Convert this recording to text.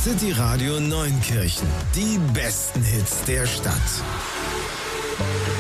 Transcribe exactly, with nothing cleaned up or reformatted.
City Radio Neunkirchen. Die besten Hits der Stadt.